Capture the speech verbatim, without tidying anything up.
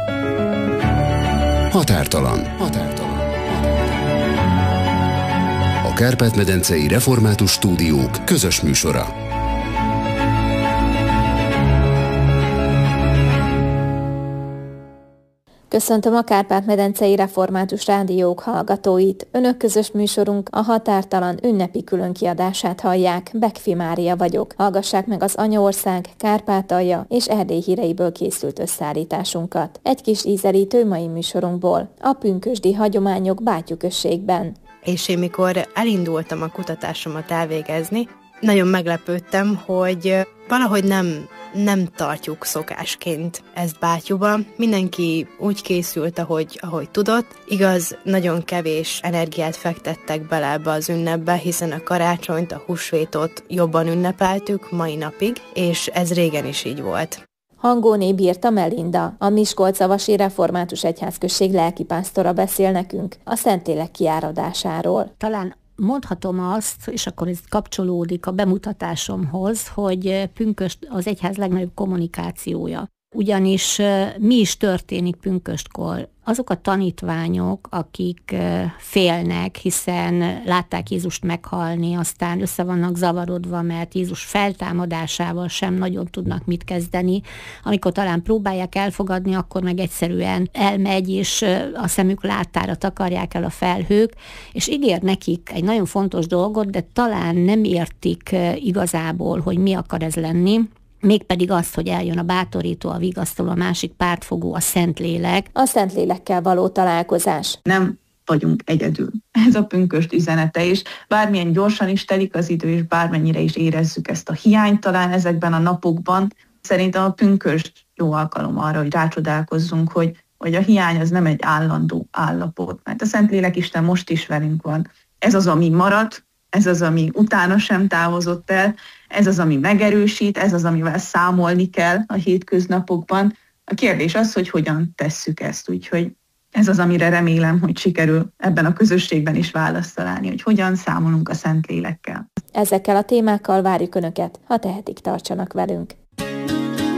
Határtalan. Határtalan. A Kárpát-medencei Református Stúdiók közös műsora. Köszöntöm a Kárpát-medencei Református Rádiók hallgatóit. Önök közös műsorunk a Határtalan ünnepi különkiadását hallják. Bekfi Mária vagyok. Hallgassák meg az Anyaország, Kárpátalja és Erdély híreiből készült összeállításunkat. Egy kis ízelítő mai műsorunkból. A pünkösdi hagyományok Bátyú-községben. És én mikor elindultam a kutatásomat elvégezni, nagyon meglepődtem, hogy valahogy nem, nem tartjuk szokásként ezt Bátyúban. Mindenki úgy készült, ahogy, ahogy tudott. Igaz, nagyon kevés energiát fektettek bele ebbe az ünnepbe, hiszen a karácsonyt, a húsvétot jobban ünnepeltük mai napig, és ez régen is így volt. Hangóné Birta Melinda, a Miskolcavasi Református Egyházközség lelkipásztora beszél nekünk a Szentlélek kiáradásáról. Talán mondhatom azt, és akkor ez kapcsolódik a bemutatásomhoz, hogy pünkösd az egyház legnagyobb kommunikációja. Ugyanis mi is történik pünköstkor? Azok a tanítványok, akik félnek, hiszen látták Jézust meghalni, aztán össze vannak zavarodva, mert Jézus feltámadásával sem nagyon tudnak mit kezdeni. Amikor talán próbálják elfogadni, akkor meg egyszerűen elmegy, és a szemük láttára takarják el a felhők, és ígér nekik egy nagyon fontos dolgot, de talán nem értik igazából, hogy mi akar ez lenni. Mégpedig azt, hogy eljön a bátorító, a vigasztaló, a másik pártfogó, a Szentlélek. A Szentlélekkel való találkozás. Nem vagyunk egyedül. Ez a pünkösd üzenete, és bármilyen gyorsan is telik az idő, és bármennyire is érezzük ezt a hiányt talán ezekben a napokban, szerintem a pünkösd jó alkalom arra, hogy rácsodálkozzunk, hogy, hogy a hiány az nem egy állandó állapot, mert a Szentlélek Isten most is velünk van. Ez az, ami maradt, ez az, ami utána sem távozott el, ez az, ami megerősít, ez az, amivel számolni kell a hétköznapokban. A kérdés az, hogy hogyan tesszük ezt, úgyhogy ez az, amire remélem, hogy sikerül ebben a közösségben is választ találni, hogy hogyan számolunk a Szentlélekkel. Ezekkel a témákkal várjuk Önöket, ha tehetik, tartsanak velünk.